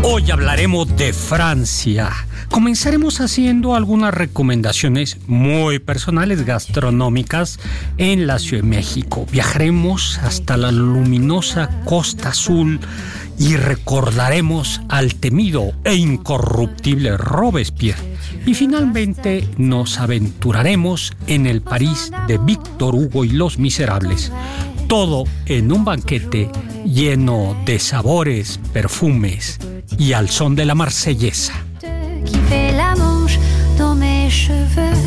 Hoy hablaremos de Francia. Comenzaremos haciendo algunas recomendaciones muy personales gastronómicas en la Ciudad de México. Viajaremos hasta la luminosa Costa Azul y recordaremos al temido e incorruptible Robespierre. Y finalmente nos aventuraremos en el París de Víctor Hugo y Los Miserables. Todo en un banquete lleno de sabores, perfumes y al son de la marsellesa. Qui fait la manche dans mes cheveux.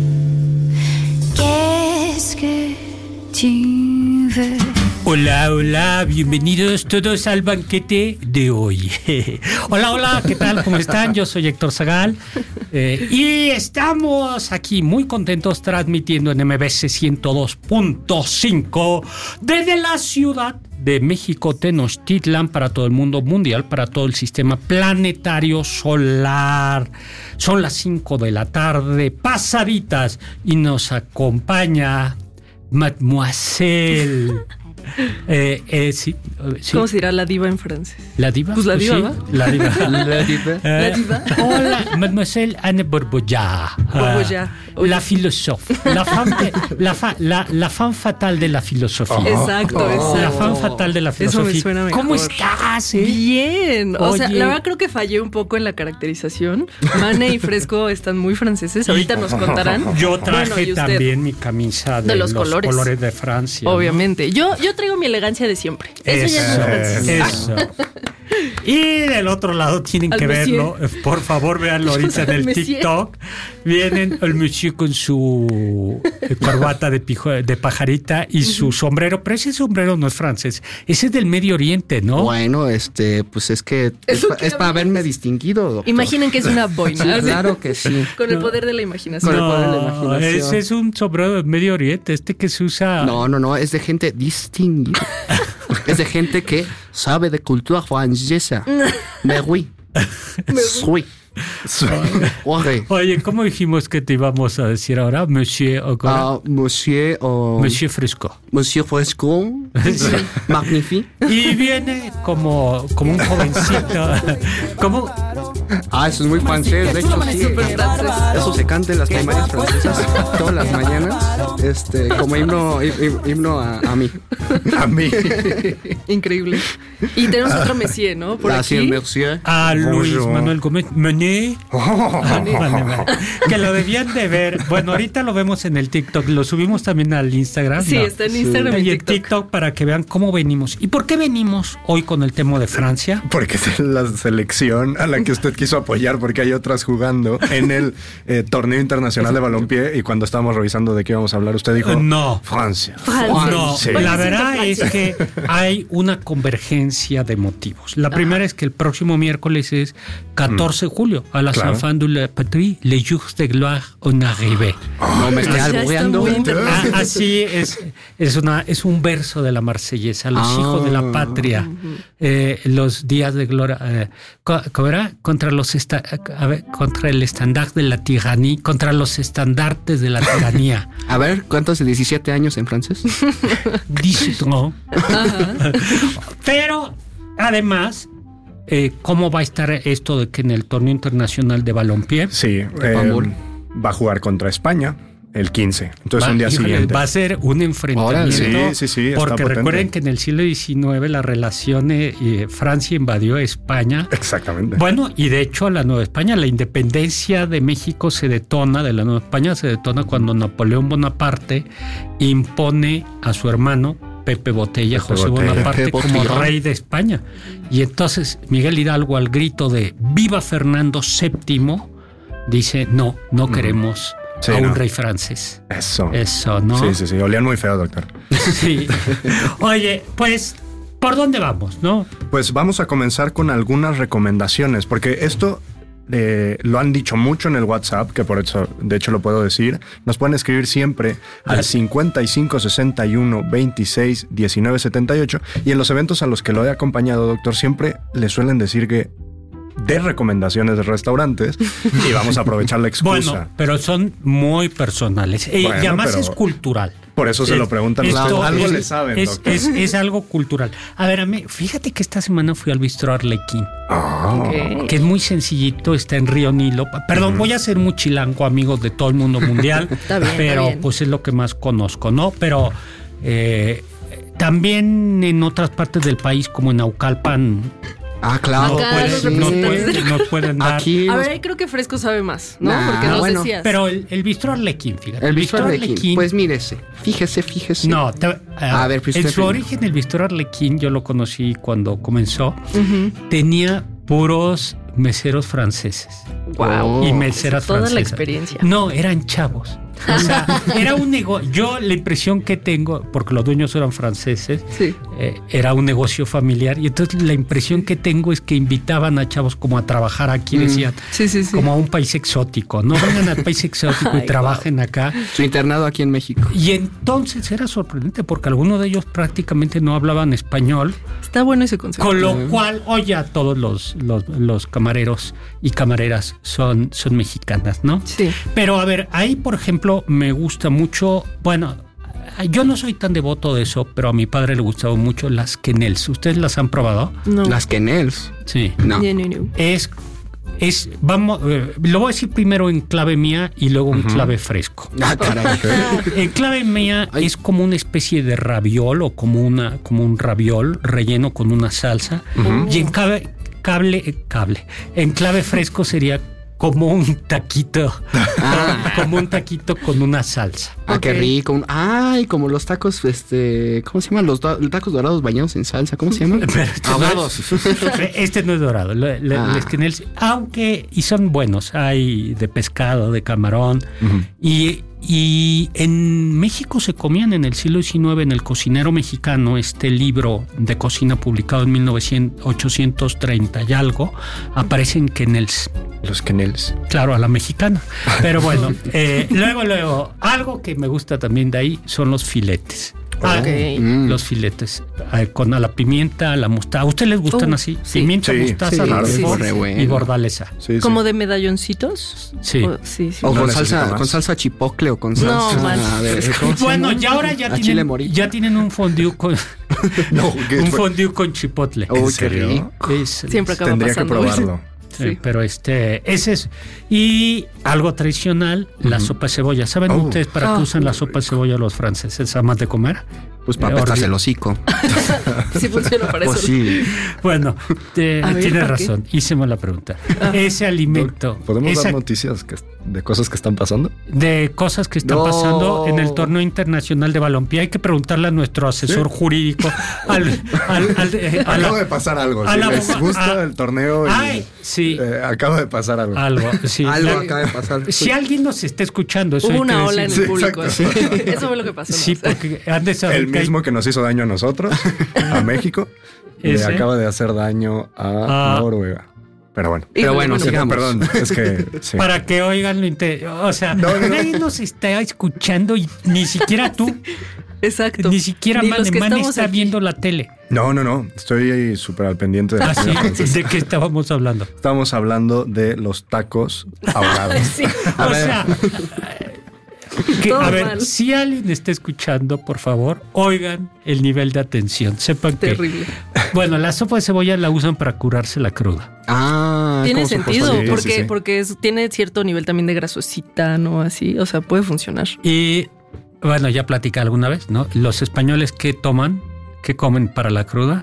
Qu'est-ce que tu veux? Hola, hola, bienvenidos todos al banquete de hoy. Hola, ¿qué tal? ¿Cómo están? Yo soy Héctor Zagal y estamos aquí muy contentos transmitiendo en MBS 102.5 desde la Ciudad de México, Tenochtitlan, para todo el mundo mundial, para todo el sistema planetario solar. Son las 5 de la tarde, pasaditas, y nos acompaña Mademoiselle. Sí. ¿Cómo se dirá la diva en francés? ¿La diva? Pues la diva, sí, ¿va? La diva. La diva. Hola, Mademoiselle Anne Bourboya. La philosophe. La femme fatale de la filosofía. Exacto. La femme fatale de la filosofía. Eso me suena mejor. ¿Cómo estás? Bien. O sea, Oye. la verdad creo que fallé un poco en la caracterización. Mane y Fresco están muy franceses. Ahorita nos contarán. Yo traje Bueno, ¿y usted? también mi camisa de los colores de Francia. Obviamente. ¿No? Yo traigo mi elegancia de siempre. Eso ya es muy francés. Eso. Y del otro lado tienen Al que monsieur. verlo. Por favor, véanlo ahorita en el Monsieur. TikTok. Vienen el monsieur con su corbata de pajarita y su sombrero. Pero ese sombrero no es francés. Ese es del Medio Oriente, ¿no? Bueno, pues es que es para haberme distinguido, doctor. Imaginen que es una boina. Sí, claro que sí. Con el poder de la imaginación. Con el poder de la imaginación. Ese es un sombrero del Medio Oriente. Este que se usa... No, es de gente distinguida. Es de gente que sabe de cultura francesa. Mais oui. Oui. Oye, ¿cómo dijimos que te íbamos a decir ahora? Monsieur o Monsieur Fresco. Monsieur Fresco. Magnifique. Y viene como un jovencito. Como... Eso es muy francés. De hecho, sí. Súper francés. Eso se canta en las primarias francesas todas las mañanas. Como himno a mí. A mí. Increíble. Y tenemos otro Messier, ¿no? Por Gracias, aquí. monsieur. A Luis Manuel Gómez Mené. Que lo debían de ver. Bueno, ahorita lo vemos en el TikTok. Lo subimos también al Instagram. Sí, ¿no? está en Instagram Y y en TikTok. TikTok para que vean cómo venimos. ¿Y por qué venimos hoy con el tema de Francia? Porque es la selección a la que usted quiso apoyar, porque hay otras jugando en el torneo internacional de balompié, y cuando estábamos revisando de qué íbamos a hablar, usted dijo No. Francia. No, Sí. la verdad es que hay una convergencia de motivos. La primera es que el próximo miércoles es 14 de julio, a la Claro. Enfants de la Patrie, les jours de gloire on arrivé. No me esté Ya está albureando. muy internacional. Así es un verso de la marsellesa, los hijos de la patria, los días de gloria, ¿cómo era? Contra el estandarte de la tiranía, contra los estandartes de la tiranía. A ver, ¿cuántos de 17 años en francés? 17 ans. Pero además, ¿cómo va a estar esto de que en el torneo internacional de balompié? Sí, va a jugar contra España el 15. Entonces, un día híjole, siguiente. va a ser un enfrentamiento. Sí, está porque potente. recuerden que en el siglo XIX la relación Francia invadió España. Exactamente. Bueno, y de hecho la Nueva España, la independencia de México de la Nueva España se detona cuando Napoleón Bonaparte impone a su hermano Pepe Botella, José Botella. Bonaparte, Pepe como Botella. rey de España. Y entonces Miguel Hidalgo, al grito de ¡Viva Fernando VII!, dice, no queremos Sí, a un no. rey francés. Eso, ¿no? Sí, olían muy feo, doctor. Sí. Oye, pues, ¿por dónde vamos, no? Pues vamos a comenzar con algunas recomendaciones, porque esto lo han dicho mucho en el WhatsApp, que por eso, de hecho, lo puedo decir. Nos pueden escribir siempre al 55 61 26 19 78, y en los eventos a los que lo he acompañado, doctor, siempre le suelen decir que de recomendaciones de restaurantes y vamos a aprovechar la excusa. Bueno, pero son muy personales. Y Bueno, además pero es cultural. Por eso se lo preguntan. Esto Algo es- le saben, doctor. es algo cultural. A ver, fíjate que esta semana fui al Bistro Arlequín, Ok. que es muy sencillito, está en Río Nilo. Perdón, voy a ser muy chilango, amigos de todo el mundo mundial, Está bien, pero está bien. pues es lo que más conozco, ¿no? Pero también en otras partes del país, como en Naucalpan, Claro. Acá los representantes nos pueden dar. Aquí A nos- ver, ahí creo que Fresco sabe más, ¿no? Nah, Porque nos bueno, decías. Pero el Bistro Arlequín, fíjate. el Bistro Arlequín. Pues mírese, fíjese. No, A ver, pues en usted su primero. origen el Bistro Arlequín, yo lo conocí cuando comenzó, tenía puros meseros franceses Wow. y meseras Toda francesas. la experiencia. No, eran chavos. O sea, era un negocio. Yo la impresión que tengo, porque los dueños eran franceses, Sí. era un negocio familiar y entonces la impresión que tengo es que invitaban a chavos como a trabajar aquí, decían, Sí. como a un país exótico. No vengan al país exótico y Ay, trabajen acá. Su internado aquí en México. Y entonces era sorprendente porque algunos de ellos prácticamente no hablaban español, Está bueno ese concepto. con lo cual, oye, a todos los camareros y camareras son mexicanas, ¿no? Sí. Pero a ver, ahí por ejemplo me gusta mucho, bueno, yo no soy tan devoto de eso, pero a mi padre le gustaban mucho las quenelles. ¿Ustedes las han probado? No. Las quenelles. Sí. No. No. Vamos, lo voy a decir primero en clave mía y luego en clave Fresco. Caray. En clave mía Ay. es como una especie de raviol o como un raviol relleno con una salsa. Y en en clave Fresco sería como un taquito, como un taquito con una salsa. Qué Ok. rico. Ay, como los tacos, ¿cómo se llaman? Los tacos dorados bañados en salsa. ¿Cómo se llaman? Pero este Ahogados. Este no es dorado, los quenelles, aunque y son buenos, hay de pescado, de camarón, y en México se comían en el siglo XIX en El Cocinero Mexicano, este libro de cocina publicado en 1830 y algo, aparecen quenelles. Los quenelles. Claro, a la mexicana. Pero bueno, luego, algo que me gusta también de ahí son los filetes. Ok. Los filetes con a la pimienta, a la mostaza. ¿A ustedes les gustan así? Sí. Pimienta, Sí, mostaza, sí, Roquefort re bueno. y bordaleza. Sí, ¿Como sí. de medalloncitos? Sí. Sí. O No con necesito salsa, más. con salsa chipocle o con No, salsa. man. A ver, ¿cómo se Bueno, llama? ya ahora ya A chile tienen, morito. ya tienen un fondue con No, ¿qué un fue? fondue con chipotle. Uy, qué serio? rico. Siempre acaba Tendría que pasando. probarlo. Sí, pero ese es. Y algo tradicional, la sopa de cebolla. ¿Saben ustedes para qué usan la sopa de cebolla los franceses? ¿Además de comer? Pues para apestarse el hocico. Sí funciona para Pues eso. sí. Bueno, A ver, tienes ¿para qué? razón. Hicimos la pregunta. Ese alimento. ¿Podemos esa- dar noticias de cosas que están pasando? de cosas que están No. pasando en el torneo internacional de balompié. Hay que preguntarle a nuestro asesor jurídico. Acaba de pasar algo. a Si la- les gusta el torneo, Ay, sí. acaba de pasar algo. Algo, sí. Algo acaba de pasar. Si alguien nos está escuchando, eso Hubo hay que una ola en decir. el público. exacto. Eso fue lo que pasó. Sí, ¿no? O sea, porque han de saber El que hay- mismo que nos hizo daño a nosotros, a México, le Ese. acaba de hacer daño a Noruega. Pero bueno. Pero bueno, Híjole, sigamos. Perdón, es que sí. para que oigan o sea, No, no, no. nadie nos está escuchando y ni siquiera tú, Exacto. ni siquiera Ni los que Man estamos está aquí. viendo la tele. No. Estoy súper al pendiente de la Así, comida francesa. ¿de qué estábamos hablando? Estamos hablando de los tacos ahogados. Sí. O sea, Todo a ver, mal. si alguien está escuchando, por favor, oigan el nivel de atención. Sepan que, Terrible. bueno, la sopa de cebolla la usan para curarse la cruda. Tiene ¿cómo sentido, Sí, sí, porque, sí. porque tiene cierto nivel también de grasosita, ¿no? Así, o sea, puede funcionar. Y bueno, ya platicé alguna vez, ¿no? Los españoles, ¿qué toman? ¿Qué comen para la cruda?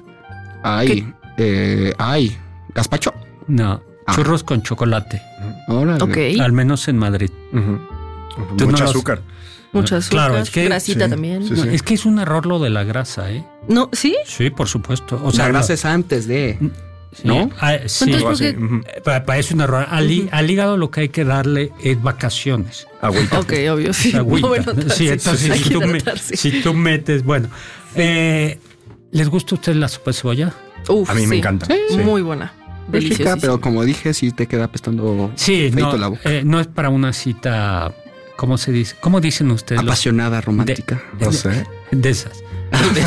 Ay, gazpacho. No, churros con chocolate, Órale. Ok. al menos en Madrid. Ujú. Tú Mucho no los- azúcar. Mucha azúcar, Claro, es que- grasita sí, también. sí. No, es que es un error lo de la grasa, ¿eh? No, ¿sí? Sí, por supuesto. O O sea, sea, grasa es antes de. sí, ¿no? sí. Entonces, Algo ¿por así. qué? Ujú. Parece un error. Al hígado lo que hay que darle es vacaciones. Agüita. Ok, obvio, sí. Agüita. Bueno, Sí, entonces hay si que tú, hidratarse. si tú metes, bueno. ¿Les gusta a ustedes la sopa de cebolla? Uf, A mí me sí. encanta. Sí. Sí. Muy buena. Es rica, Deliciosa. pero como dije, sí te queda apestando Sí, feito no, la boca. no es para una cita, ¿cómo se dice? ¿Cómo dicen ustedes? Apasionada, romántica. No sé. De esas.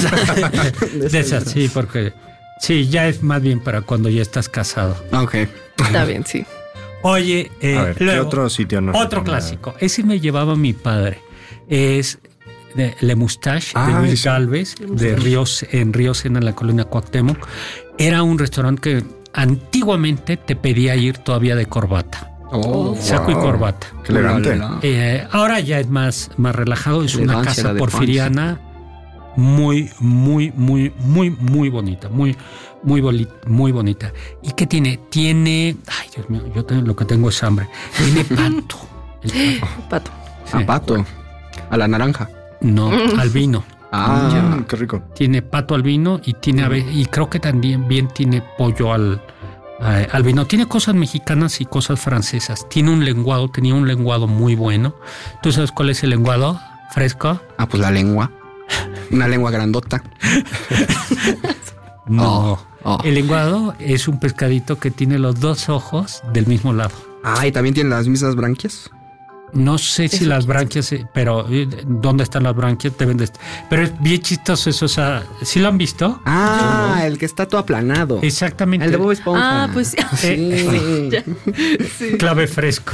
De esas, sí, porque sí, ya es más bien para cuando ya estás casado. Ok. Está bien, sí. Oye, A ver, ¿qué luego, otro sitio nos otro recomiendas? clásico. Ese me llevaba mi padre. Es de Le Moustache de Luis sí. Galvez, de Ríos, en Ríos en la colonia Cuauhtémoc. Era un restaurante que antiguamente te pedía ir todavía de corbata. Saco y corbata. Qué elegante. Ahora ya es más relajado. Es una Elegancia, casa la de porfiriana muy bonita. Muy bonita. ¿Y qué tiene? Tiene... Ay, Dios mío, lo que tengo es hambre. Tiene pato. El pato. Pato. Sí. A pato. A la naranja. No, al vino. Qué rico. Tiene pato al vino y tiene y creo que también bien tiene pollo al vino. Tiene cosas mexicanas y cosas francesas. Tenía un lenguado muy bueno. ¿Tú sabes cuál es el lenguado? ¿Fresco? Pues la lengua. Una lengua grandota. No. Oh. El lenguado es un pescadito que tiene los dos ojos del mismo lado. ¿Y también tiene las mismas branquias? No sé si las branquias, pero ¿dónde están las branquias? Deben de estar. Pero es bien chistoso eso. O sea, ¿sí lo han visto? El que está todo aplanado. Exactamente. El de Bob Esponja. Pues Sí. sí. Clave fresco.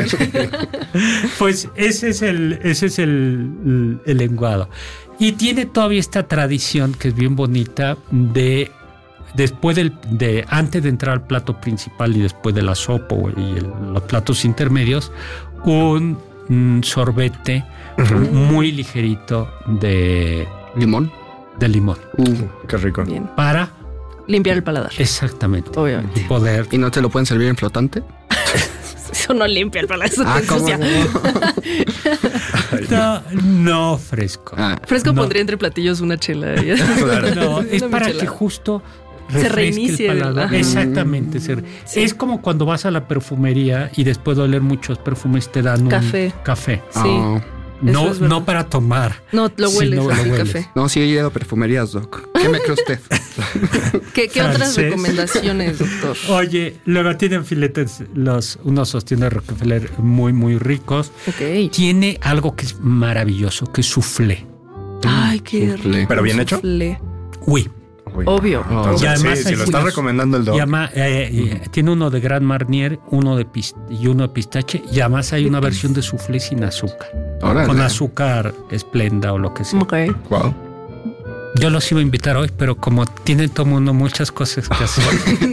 Pues ese es el lenguado. Y tiene todavía esta tradición que es bien bonita de después antes de entrar al plato principal y después de la sopa y los platos intermedios, un sorbete muy ligerito de ¿Limón? Qué rico. Bien. para Limpiar el paladar. exactamente Obviamente. y poder. ¿Y no te lo pueden servir en flotante? Eso no limpia el paladar. Eso te ¿cómo ensucia. No fresco. Fresco No. pondría entre platillos una chela. No, es Una para michelada. que justo Se refresque reinicie, el paladar. ajá. Exactamente. Sí. Es como cuando vas a la perfumería y después de oler muchos perfumes te dan Café. un café. Sí. No, es verdad. no para tomar. No, lo hueles, sino el lo hueles. café. No, sí he ido a perfumerías, Doc. ¿Qué me cree usted? ¿Qué otras Francés. recomendaciones, doctor? Oye, luego tienen filetes, unos sostienen de Rockefeller muy ricos. Ok. Tiene algo que es maravilloso, que es soufflé. Ay, qué Soufflé. rico. ¿Pero bien hecho? Soufflé. Uy. Uy. Obvio. Entonces, Y además sí, hay si lo está unos- recomendando el doc. Tiene uno de Grand Marnier, uno de y uno de pistache, y además hay una versión de soufflé sin azúcar. Órale. Con azúcar esplenda o lo que sea. Ok. Wow. Yo los iba a invitar hoy, pero como tiene todo mundo muchas cosas que hacer.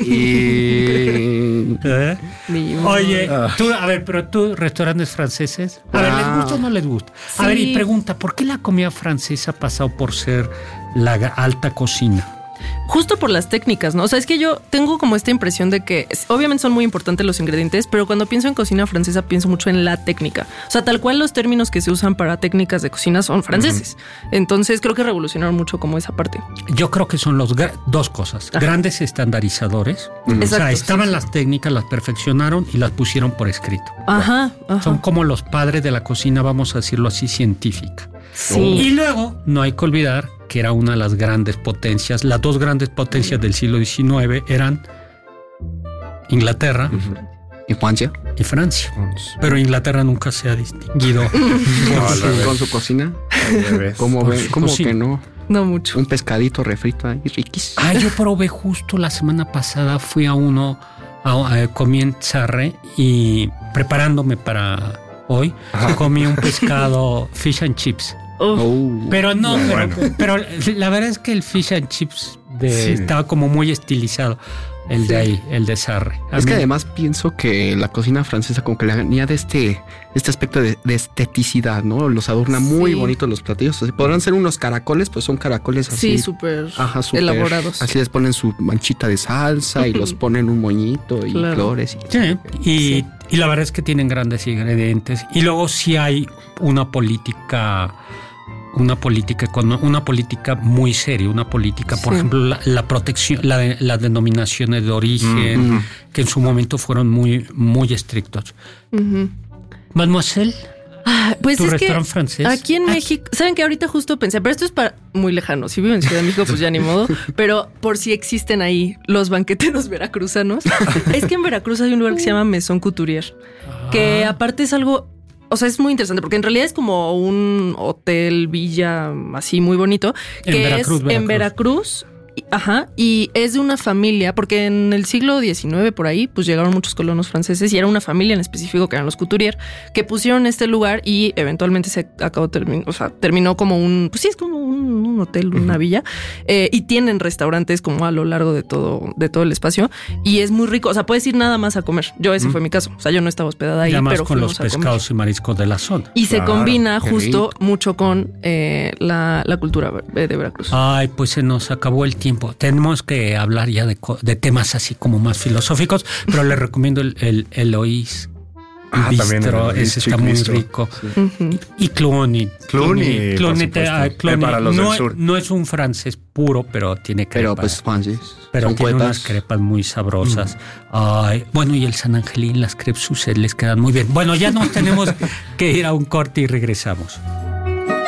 Y... ¿Eh? Oye, Ah. pero tú, restaurantes franceses, a ver, ¿les gusta o no les gusta? A ver, y Sí. pregunta, ¿por qué la comida francesa ha pasado por ser la alta cocina? Justo por las técnicas, ¿no? O sea, es que yo tengo como esta impresión de que obviamente son muy importantes los ingredientes, pero cuando pienso en cocina francesa pienso mucho en la técnica. O sea, tal cual los términos que se usan para técnicas de cocina son franceses. Entonces creo que revolucionaron mucho como esa parte. Yo creo que son dos cosas. Grandes estandarizadores. O sea, Exacto, estaban sí. las técnicas, las perfeccionaron y las pusieron por escrito. Ajá. Son como los padres de la cocina, vamos a decirlo así, científica. Sí. Y luego, no hay que olvidar que era una de las grandes potencias. Las dos grandes potencias del siglo XIX eran Inglaterra ¿Y Francia? y Francia. Pero Inglaterra nunca se ha distinguido. ¿Con su cocina? ¿Cómo Por ven? su ¿Cómo cocina. que no? No mucho. Un pescadito refrito ahí, riquísimo. Yo probé justo la semana pasada, fui a comí en Sarre y preparándome para hoy, comí un pescado fish and chips. Pero no, pero la verdad es que el fish and chips estaba como muy estilizado. El de ahí, el de Sarre. Es que además pienso que la cocina francesa como que le añade este aspecto de esteticidad, ¿no? Los adorna muy Sí. bonitos los platillos. Así, podrán ser unos caracoles, pues son caracoles así. Sí, súper súper elaborados. Así les ponen su manchita de salsa y los ponen un moñito y Claro. flores. Sí, y la verdad es que tienen grandes ingredientes. Y luego sí hay una política muy seria, una política, por Sí. ejemplo, la protección, las denominaciones de origen, que en su momento fueron muy estrictos. Mademoiselle, Pues ¿tu es que restaurante francés? aquí en México, saben que ahorita justo pensé, pero esto es para muy lejano. Si viven en Ciudad de México, pues ya ni modo. Pero por si existen ahí los banqueteros veracruzanos, es que en Veracruz hay un lugar que se llama Maison Couturier, que aparte es algo, o sea, es muy interesante porque en realidad es como un hotel, villa, así muy bonito, En que Veracruz, es en Veracruz. Y es de una familia, porque en el siglo XIX por ahí, pues llegaron muchos colonos franceses y era una familia en específico que eran los Couturier, que pusieron este lugar y eventualmente se acabó, terminó como pues sí, es como un hotel, una villa, y tienen restaurantes como a lo largo de todo el espacio y es muy rico. O sea, puedes ir nada más a comer. Ese fue mi caso. O sea, yo no estaba hospedada ahí, además pero con los fuimos a pescados comer. y mariscos de la zona. Y se combina justo rico. mucho con la cultura de Veracruz. Ay, pues se nos acabó el tiempo. Tenemos que hablar ya de temas así como más filosóficos, pero les recomiendo el Eloís. También el Eloís, ese está muy chiquito. rico. Ujú. Y Cluny. Cluny, por supuesto. Cluny. Para los del No, sur. no es un francés puro, pero tiene crepas. Pero pues francés. Pero son tiene crepas. unas crepas muy sabrosas. Ay, bueno, y el San Angelín, las crepes Suzette les quedan muy bien. Bueno, ya nos tenemos que ir a un corte y regresamos.